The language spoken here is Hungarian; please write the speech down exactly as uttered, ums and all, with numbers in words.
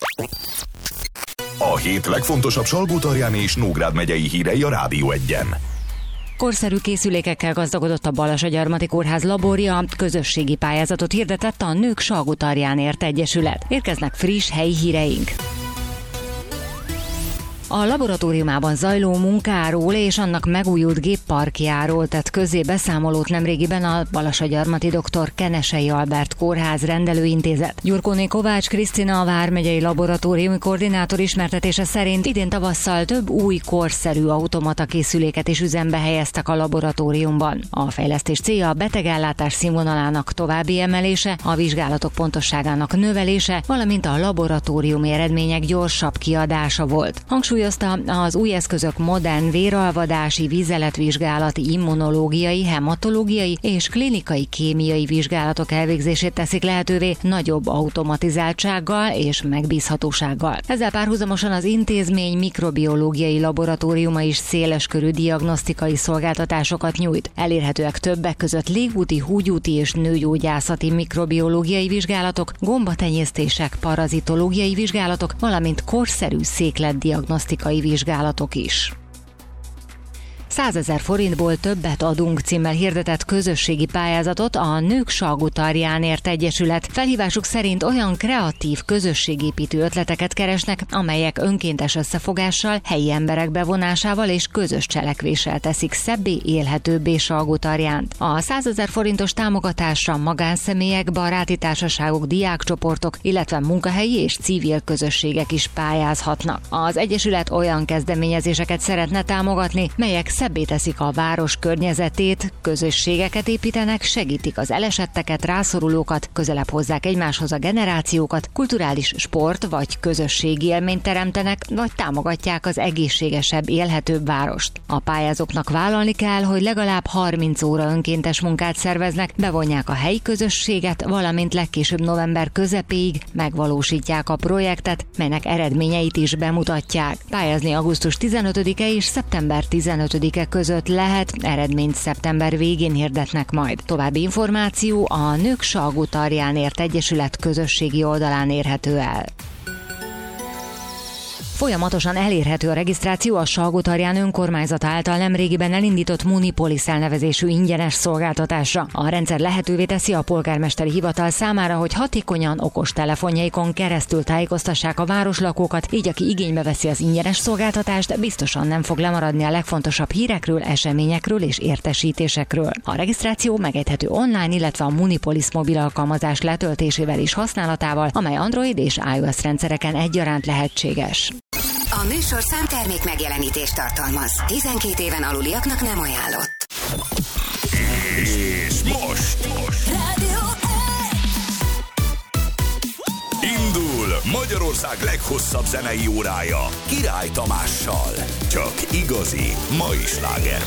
A hét legfontosabb Salgótarjáni és Nógrád megyei hírei a Rádió Egyen. Korszerű készülékekkel gazdagodott a Balassagyarmati Kórház laborja, közösségi pályázatot hirdetett a Nők Salgótarjánért Egyesület. Érkeznek friss helyi híreink. A laboratóriumában zajló munkáról és annak megújult gépparkjáról tett közé beszámolót nemrégiben a Balassagyarmati dr. Kenesei Albert Kórház rendelőintézet. Gyurkóné Kovács Krisztina, a vármegyei laboratóriumi koordinátor ismertetése szerint idén tavasszal több új korszerű automata készüléket is üzembe helyeztek a laboratóriumban. A fejlesztés célja a betegellátás színvonalának további emelése, a vizsgálatok pontosságának növelése, valamint a laboratóriumi eredmények gyorsabb kiadása volt. Hangsúlyozta, az új eszközök modern véralvadási, vizeletvizsgálati, immunológiai, hematológiai és klinikai kémiai vizsgálatok elvégzését teszik lehetővé nagyobb automatizáltsággal és megbízhatósággal. Ezzel párhuzamosan az intézmény mikrobiológiai laboratóriuma is széleskörű diagnosztikai szolgáltatásokat nyújt. Elérhetőek többek között légúti, húgyúti és nőgyógyászati mikrobiológiai vizsgálatok, gombatenyésztések, parazitológiai vizsgálatok, valamint korszerű székletdiagnosztikai vizsgálatok is. százezer forintból többet adunk címmel hirdetett közösségi pályázatot a Nők Salgótarjánért Egyesület. Felhívásuk szerint olyan kreatív közösségépítő ötleteket keresnek, amelyek önkéntes összefogással, helyi emberek bevonásával és közös cselekvéssel teszik szebbé, élhetőbbé Salgótarjánt. A százezer forintos támogatásra magánszemélyek, baráti társaságok, diákcsoportok, illetve munkahelyi és civil közösségek is pályázhatnak. Az Egyesület olyan kezdeményezéseket szeretne támogatni, melyek szebbé teszik a város környezetét, közösségeket építenek, segítik az elesetteket, rászorulókat, közelebb hozzák egymáshoz a generációkat, kulturális sport vagy közösségi élményt teremtenek, vagy támogatják az egészségesebb, élhetőbb várost. A pályázóknak vállalni kell, hogy legalább harminc óra önkéntes munkát szerveznek, bevonják a helyi közösséget, valamint legkésőbb november közepéig megvalósítják a projektet, melynek eredményeit is bemutatják. Pályázni augusztus tizenötödike és szeptember tizenötödike között lehet, eredményt szeptember végén hirdetnek majd. További információ a Nők Salgótarjánért Egyesület közösségi oldalán érhető el. Folyamatosan elérhető a regisztráció a Salgótarján önkormányzat által nemrégiben elindított Munipolis elnevezésű ingyenes szolgáltatásra. A rendszer lehetővé teszi a polgármesteri hivatal számára, hogy hatékonyan okostelefonjaikon keresztül tájékoztassák a városlakókat, így aki igénybe veszi az ingyenes szolgáltatást, biztosan nem fog lemaradni a legfontosabb hírekről, eseményekről és értesítésekről. A regisztráció megejthető online, illetve a Munipolis mobil alkalmazás letöltésével és használatával, amely Android és iOS rendszereken egyaránt lehetséges. A műsor számtermék megjelenítést tartalmaz. tizenkét éven aluliaknak nem ajánlott. És most, most. Rádió Indul Magyarország leghosszabb zenei órája Király Tamással. Csak igazi mai sláger.